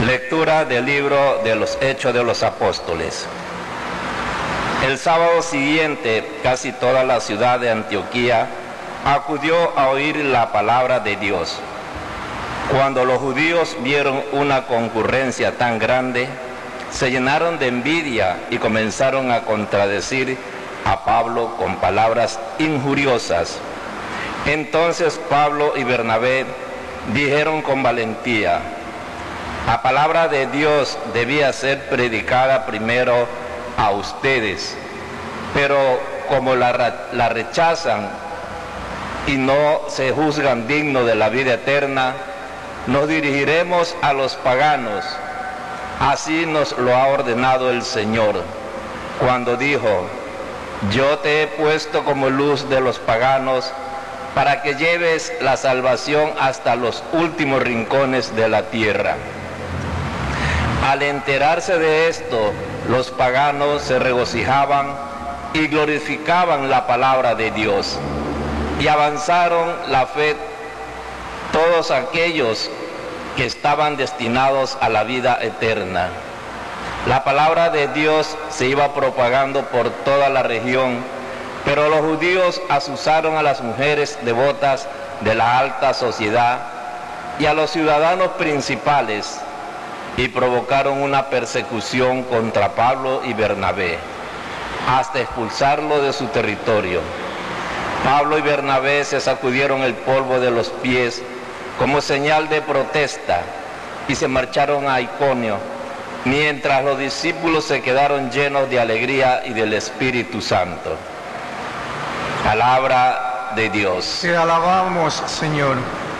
Lectura del libro de los Hechos de los Apóstoles. El sábado siguiente, casi toda la ciudad de Antioquía acudió a oír la palabra de Dios. Cuando los judíos vieron una concurrencia tan grande, se llenaron de envidia y comenzaron a contradecir a Pablo con palabras injuriosas. Entonces Pablo y Bernabé dijeron con valentía: la palabra de Dios debía ser predicada primero a ustedes, pero como la rechazan y no se juzgan dignos de la vida eterna, nos dirigiremos a los paganos. Así nos lo ha ordenado el Señor, cuando dijo: yo te he puesto como luz de los paganos, para que lleves la salvación hasta los últimos rincones de la tierra. Al enterarse de esto, los paganos se regocijaban y glorificaban la palabra de Dios, y avanzaron la fe todos aquellos que estaban destinados a la vida eterna. La palabra de Dios se iba propagando por toda la región, pero los judíos asusaron a las mujeres devotas de la alta sociedad y a los ciudadanos principales, y provocaron una persecución contra Pablo y Bernabé, hasta expulsarlo de su territorio. Pablo y Bernabé se sacudieron el polvo de los pies como señal de protesta y se marcharon a Iconio, mientras los discípulos se quedaron llenos de alegría y del Espíritu Santo. Palabra de Dios. Te alabamos, Señor.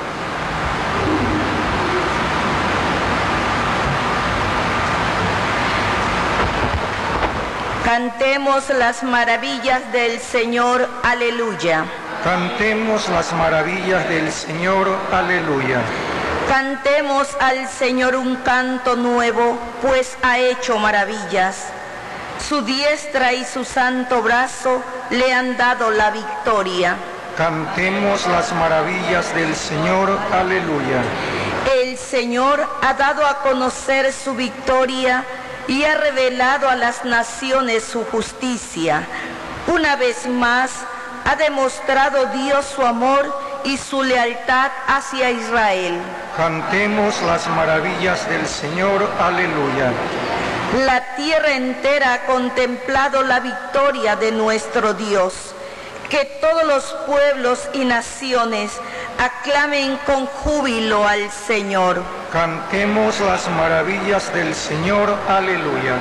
Cantemos las maravillas del Señor, aleluya. Cantemos las maravillas del Señor, aleluya. Cantemos al Señor un canto nuevo, pues ha hecho maravillas. Su diestra y su santo brazo le han dado la victoria. Cantemos las maravillas del Señor, aleluya. El Señor ha dado a conocer su victoria y ha revelado a las naciones su justicia. Una vez más, ha demostrado Dios su amor y su lealtad hacia Israel. Cantemos las maravillas del Señor, aleluya. La tierra entera ha contemplado la victoria de nuestro Dios. Que todos los pueblos y naciones aclamen con júbilo al Señor. Cantemos las maravillas del Señor, aleluya.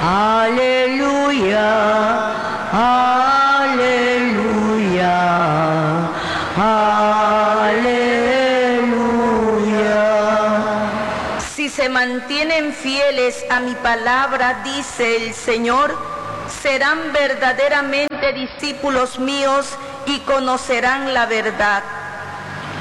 Aleluya, aleluya, aleluya. Si se mantienen fieles a mi palabra, dice el Señor, serán verdaderamente discípulos míos y conocerán la verdad.